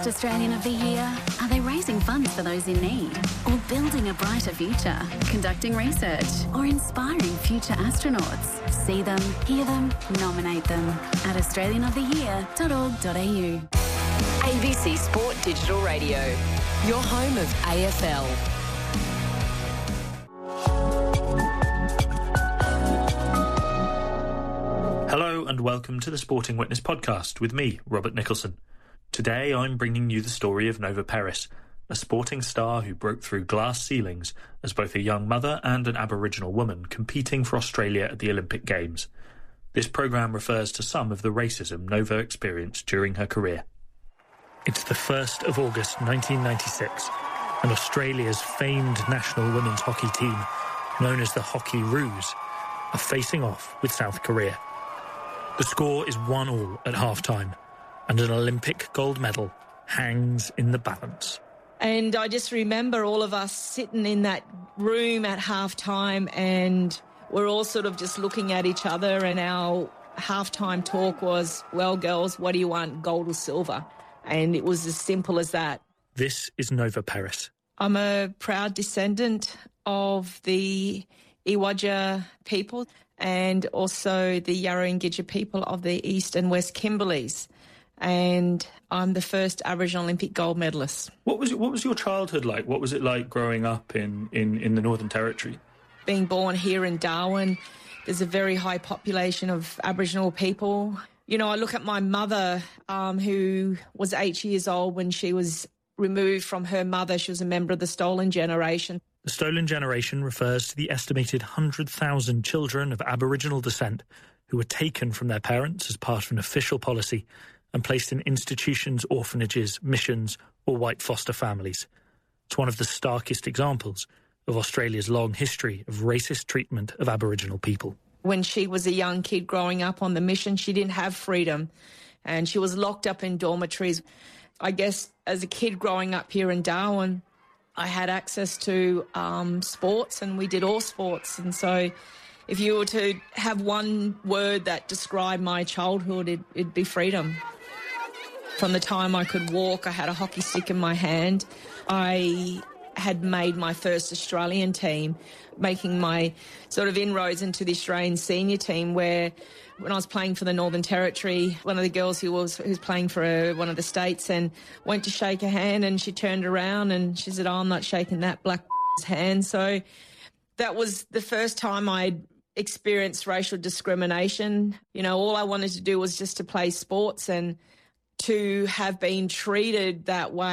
First Australian of the Year? Are they raising funds for those in need? Or building a brighter future? Conducting research? Or inspiring future astronauts? See them, hear them, nominate them at australianoftheyear.org.au. ABC Sport Digital Radio, your home of AFL. Hello and welcome to the Sporting Witness podcast with me, Robert Nicholson. Today I'm bringing you the story of Nova Peris, a sporting star who broke through glass ceilings as both a young mother and an Aboriginal woman competing for Australia at the Olympic Games. This programme refers to some of the racism Nova experienced during her career. It's the 1st of August 1996, and Australia's famed national women's hockey team, known as the Hockey Roos, are facing off with South Korea. The score is 1-1 at half-time, and an Olympic gold medal hangs in the balance. And I just remember all of us sitting in that room at half-time, and we're all sort of just looking at each other, and our half-time talk was, well, girls, what do you want, gold or silver? And it was as simple as that. This is Nova Peris. I'm a proud descendant of the Iwajah people and also the Yarrawongitja people of the East and West Kimberleys. And I'm the first Aboriginal Olympic gold medalist. What was your childhood like? What was it like growing up in the Northern Territory? Being born here in Darwin, there's a very high population of Aboriginal people. You know, I look at my mother, who was 8 years old when she was removed from her mother. She was a member of the Stolen Generation. The Stolen Generation refers to the estimated 100,000 children of Aboriginal descent who were taken from their parents as part of an official policy and placed in institutions, orphanages, missions, or white foster families. It's one of the starkest examples of Australia's long history of racist treatment of Aboriginal people. When she was a young kid growing up on the mission, she didn't have freedom and she was locked up in dormitories. I guess as a kid growing up here in Darwin, I had access to sports, and we did all sports. And so if you were to have one word that described my childhood, it'd be freedom. From the time I could walk, I had a hockey stick in my hand. I had made my first Australian team, making my sort of inroads into the Australian senior team, where when I was playing for the Northern Territory, one of the girls who was playing for one of the states and went to shake her hand, and she turned around and she said, "Oh, I'm not shaking that black hand." So that was the first time I'd experienced racial discrimination. You know, all I wanted to do was just to play sports, and to have been treated that way